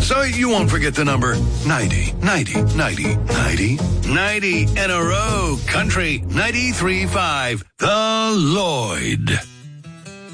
So you won't forget the number 90, 90, 90, 90, 90 in a row. Country 93.5. The Lloyd.